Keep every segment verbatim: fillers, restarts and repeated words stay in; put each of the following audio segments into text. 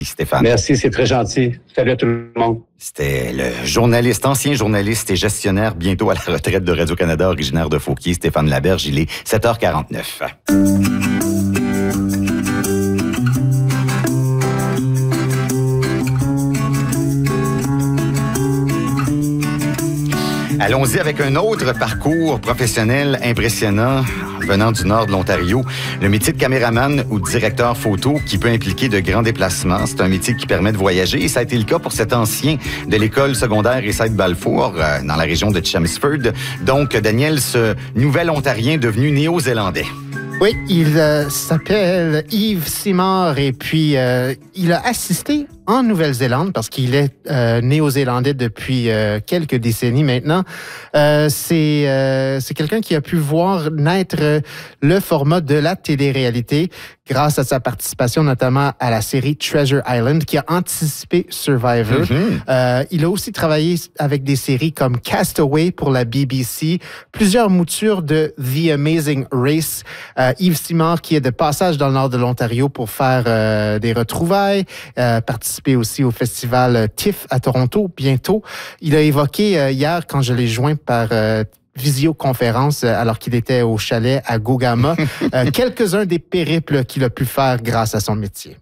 Stéphane. Merci, c'est très gentil. Salut à tout le monde. C'était le journaliste, ancien journaliste et gestionnaire, bientôt à la retraite de Radio-Canada, originaire de Fauquier, Stéphane Laberge. Il est sept heures quarante-neuf. Allons-y avec un autre parcours professionnel impressionnant venant du nord de l'Ontario. Le métier de caméraman ou de directeur photo qui peut impliquer de grands déplacements. C'est un métier qui permet de voyager et ça a été le cas pour cet ancien de l'école secondaire Essay-de-Balfour euh, dans la région de Chelmsford. Donc, Daniel, ce nouvel Ontarien devenu néo-zélandais. Oui, il euh, s'appelle Yves Simard et puis euh, il a assisté en Nouvelle-Zélande parce qu'il est euh, néo-zélandais depuis euh, quelques décennies maintenant. Euh, c'est euh, c'est quelqu'un qui a pu voir naître euh, le format de la télé-réalité grâce à sa participation notamment à la série Treasure Island qui a anticipé Survivor. Mm-hmm. Euh, il a aussi travaillé avec des séries comme Castaway pour la B B C, plusieurs moutures de The Amazing Race. Euh, Yves Simard qui est de passage dans le nord de l'Ontario pour faire euh, des retrouvailles, euh, participer aussi au festival TIFF à Toronto bientôt. Il a évoqué euh, hier, quand je l'ai joint par euh, visioconférence, euh, alors qu'il était au chalet à Gogama, euh, quelques-uns des périples qu'il a pu faire grâce à son métier.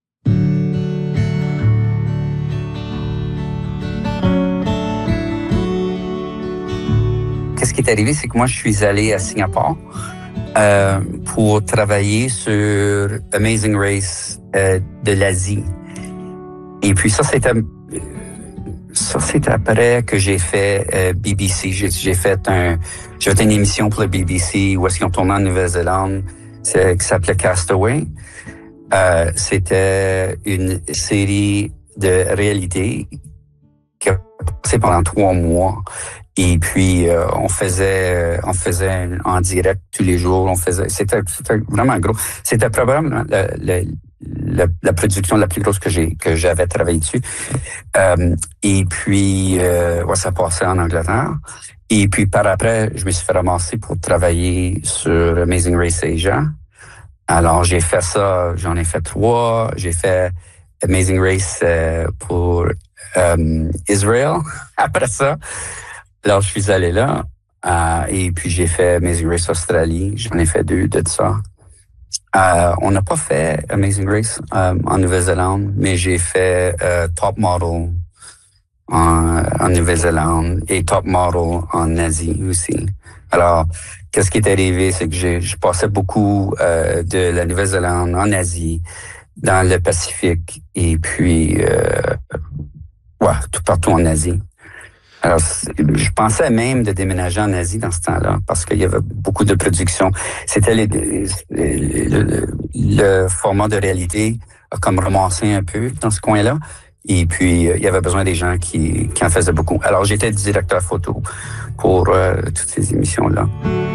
Qu'est-ce qui est arrivé, c'est que moi, je suis allé à Singapour euh, pour travailler sur Amazing Race euh, de l'Asie. Et puis ça, c'était ça, c'est après que j'ai fait euh, B B C. J'ai, j'ai fait un, j'ai fait une émission pour le B B C où est-ce qu'ils ont tourné en Nouvelle-Zélande, c'est, qui s'appelait Castaway. Euh, c'était une série de réalité qui a passé pendant trois mois. Et puis euh, on faisait, on faisait en direct tous les jours. On faisait, c'était, c'était vraiment gros. C'était probablement le, le La, la production la plus grosse que j'ai que j'avais travaillé dessus. Euh, et puis, euh, ouais, ça passait en Angleterre. Et puis, par après, je me suis fait ramasser pour travailler sur Amazing Race Asia. Alors, j'ai fait ça, j'en ai fait trois. J'ai fait Amazing Race euh, pour euh, Israël. Après ça, alors, je suis allé là. Euh, et puis, j'ai fait Amazing Race Australie. J'en ai fait deux de ça. Euh, on n'a pas fait Amazing Race euh, en Nouvelle-Zélande, mais j'ai fait euh, Top Model en, en Nouvelle-Zélande et Top Model en Asie aussi. Alors, qu'est-ce qui est arrivé, c'est que j'ai, je passais beaucoup euh, de la Nouvelle-Zélande en Asie, dans le Pacifique et puis euh, ouais, tout partout en Asie. Alors, je pensais même de déménager en Asie dans ce temps-là parce qu'il y avait beaucoup de production. C'était les, les, le, le, le format de réalité a comme ramassé un peu dans ce coin-là. Et puis, il y avait besoin des gens qui, qui en faisaient beaucoup. Alors, j'étais directeur photo pour euh, toutes ces émissions-là.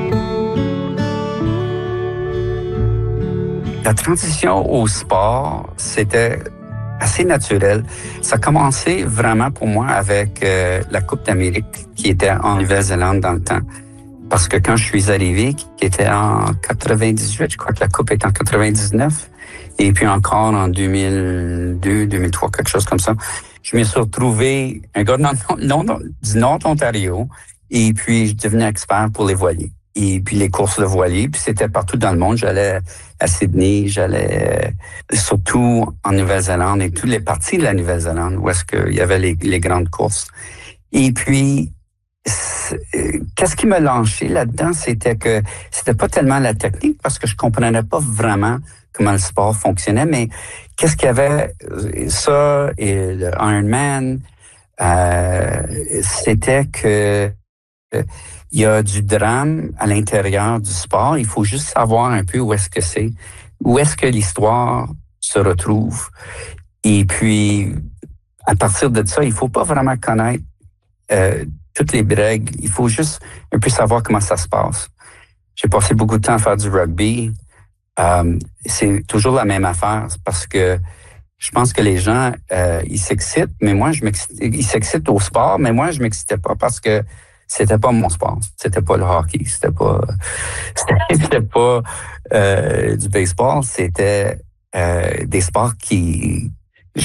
La transition au sport, c'était assez naturel. Ça a commencé vraiment pour moi avec euh, la Coupe d'Amérique qui était en Nouvelle-Zélande dans le temps. Parce que quand je suis arrivé, qui était en quatre-vingt-dix-huit, je crois que la Coupe est en quatre-vingt-dix-neuf, et puis encore en deux mille deux, deux mille trois, quelque chose comme ça, je me suis retrouvé un gars du nord d'Ontario, et puis je devenais expert pour les voiliers. Et puis les courses de voiliers, puis c'était partout dans le monde. J'allais à Sydney, j'allais surtout en Nouvelle-Zélande et toutes les parties de la Nouvelle-Zélande où est-ce qu'il y avait les, les grandes courses. Et puis, qu'est-ce qui m'a lancé là-dedans, c'était que c'était pas tellement la technique parce que je comprenais pas vraiment comment le sport fonctionnait, mais qu'est-ce qu'il y avait, ça et le Ironman, euh, c'était que euh, il y a du drame à l'intérieur du sport. Il faut juste savoir un peu où est-ce que c'est, où est-ce que l'histoire se retrouve. Et puis, à partir de ça, il faut pas vraiment connaître euh, toutes les règles. Il faut juste un peu savoir comment ça se passe. J'ai passé beaucoup de temps à faire du rugby. Euh, c'est toujours la même affaire parce que je pense que les gens, euh, ils s'excitent, mais moi, je m'excite, ils s'excitent au sport, mais moi, je m'excitais pas parce que c'était pas mon sport. C'était pas le hockey. C'était pas, c'était pas euh, du baseball. C'était euh, des sports qui,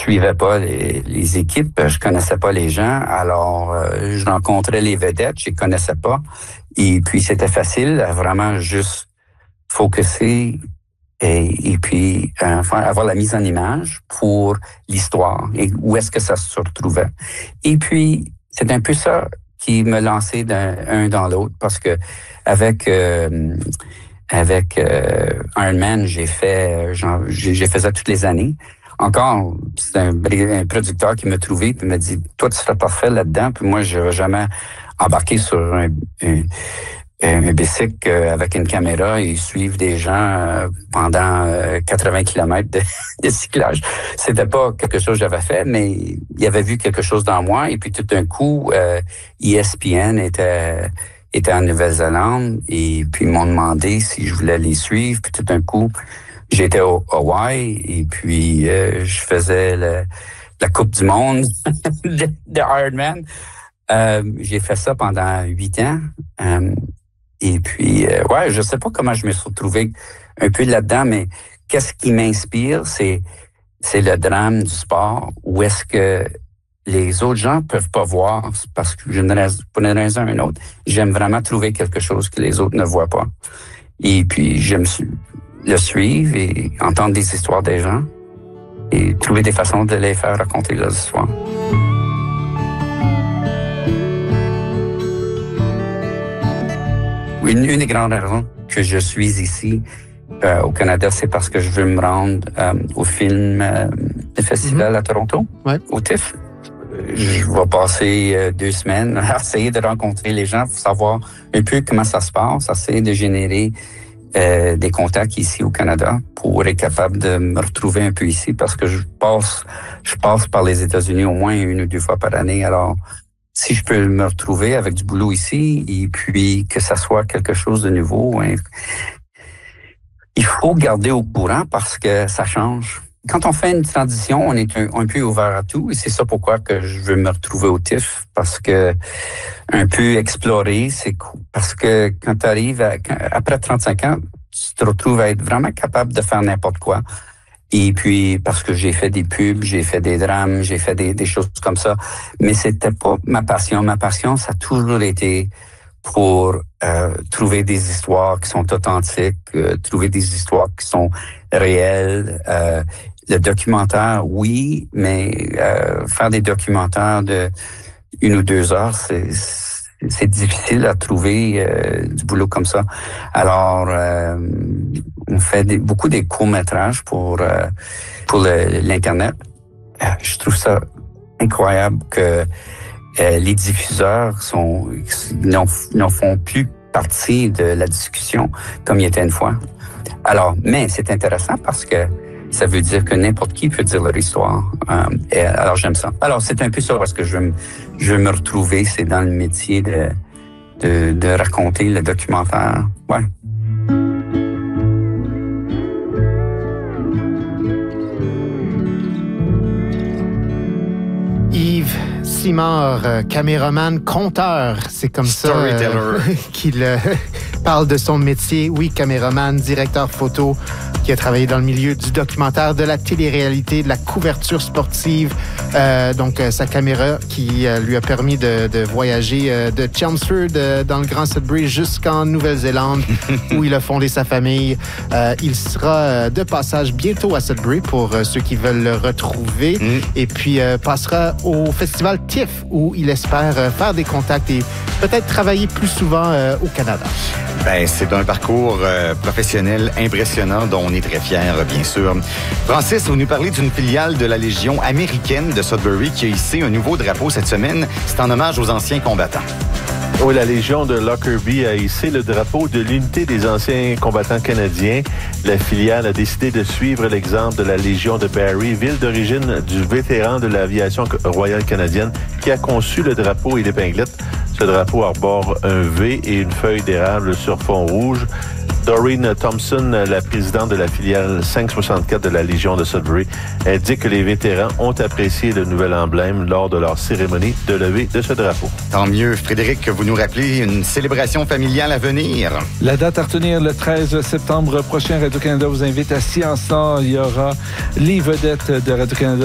suivais pas les, les équipes, je connaissais pas les gens, alors euh, je rencontrais les vedettes, je les connaissais pas, et puis c'était facile à vraiment juste focusser et, et puis euh, faire, avoir la mise en image pour l'histoire et où est-ce que ça se retrouvait. Et puis c'est un peu ça qui me lançait d'un un dans l'autre, parce que avec euh, avec euh, Iron Man, j'ai fait, genre, j'ai, j'ai fait ça toutes les années. Encore, c'est un, un producteur qui m'a trouvé et m'a dit, toi, tu serais parfait là-dedans. Puis moi, je n'aurais jamais embarqué sur un, un, un bicycle avec une caméra et suivre des gens pendant quatre-vingts kilomètres de, de cyclage. C'était pas quelque chose que j'avais fait, mais il avait vu quelque chose dans moi. Et puis tout d'un coup, euh, E S P N était, était en Nouvelle-Zélande et puis ils m'ont demandé si je voulais les suivre. Puis tout d'un coup, j'étais au Hawaï et puis euh, je faisais le, la Coupe du monde de, de Ironman. Euh, j'ai fait ça pendant huit ans. Euh, et puis, euh, ouais, je sais pas comment je me suis retrouvé un peu là-dedans, mais qu'est-ce qui m'inspire, c'est c'est le drame du sport, où est-ce que les autres gens peuvent pas voir, parce que je ne pour une raison ou une autre, j'aime vraiment trouver quelque chose que les autres ne voient pas. Et puis, j'aime le suivre et entendre des histoires des gens et trouver des façons de les faire raconter leurs histoires. Une, une des grandes raisons que je suis ici euh, au Canada, c'est parce que je veux me rendre euh, au film euh, le festival mm-hmm. à Toronto, ouais. au T I F. Je vais passer euh, deux semaines à essayer de rencontrer les gens pour savoir un peu comment ça se passe, essayer de générer Euh, des contacts ici au Canada pour être capable de me retrouver un peu ici, parce que je passe je passe par les États-Unis au moins une ou deux fois par année. Alors, si je peux me retrouver avec du boulot ici et puis que ça soit quelque chose de nouveau, hein, il faut garder au courant parce que ça change. Quand on fait une transition, on est un, un peu ouvert à tout et c'est ça pourquoi que je veux me retrouver au T I F, parce que un peu explorer, c'est cool. Parce que quand tu arrives à, après trente-cinq ans, tu te retrouves à être vraiment capable de faire n'importe quoi. Et puis, parce que j'ai fait des pubs, j'ai fait des drames, j'ai fait des, des choses comme ça, mais c'était pas ma passion. Ma passion, ça a toujours été pour euh, trouver des histoires qui sont authentiques, euh, trouver des histoires qui sont réelles. Euh, le documentaire, oui, mais euh, faire des documentaires de une ou deux heures, c'est, c'est difficile à trouver euh, du boulot comme ça. Alors, euh, on fait des, beaucoup des courts-métrages pour, euh, pour le, l'Internet. Euh, je trouve ça incroyable que euh, les diffuseurs sont, n'en, n'en font plus partie de la discussion comme il était une fois. Alors, mais c'est intéressant parce que ça veut dire que n'importe qui peut dire leur histoire. Euh, et alors, j'aime ça. Alors, c'est un peu ça parce que je veux me, je veux me retrouver. C'est dans le métier de, de, de raconter le documentaire. Ouais. Yves Simard, caméraman, conteur, c'est comme ça euh, qu'il euh, parle de son métier. Oui, caméraman, directeur photo, qui a travaillé dans le milieu du documentaire, de la télé-réalité, de la couverture sportive. Euh, donc, euh, sa caméra qui euh, lui a permis de, de voyager euh, de Chelmsford euh, dans le Grand Sudbury jusqu'en Nouvelle-Zélande, où il a fondé sa famille. Euh, il sera euh, de passage bientôt à Sudbury pour euh, ceux qui veulent le retrouver. Mm. Et puis, euh, passera au festival T I F, où il espère euh, faire des contacts et peut-être travailler plus souvent euh, au Canada. Ben, c'est un parcours euh, professionnel impressionnant dont on est très fiers, bien sûr. Francis, vous nous parlez d'une filiale de la Légion américaine de Sudbury qui a hissé un nouveau drapeau cette semaine. C'est en hommage aux anciens combattants. Oui, la Légion de Lockerbie a hissé le drapeau de l'unité des anciens combattants canadiens. La filiale a décidé de suivre l'exemple de la Légion de Barrie, ville d'origine du vétéran de l'aviation royale canadienne qui a conçu le drapeau et l'épinglette. Ce drapeau arbore un V et une feuille d'érable sur fond rouge. Doreen Thompson, la présidente de la filiale cinq cent soixante-quatre de la Légion de Sudbury, elle dit que les vétérans ont apprécié le nouvel emblème lors de leur cérémonie de levée de ce drapeau. Tant mieux. Frédéric, vous nous rappelez une célébration familiale à venir. La date à retenir, le treize septembre prochain, Radio-Canada vous invite à Sciences. Il y aura les vedettes de Radio-Canada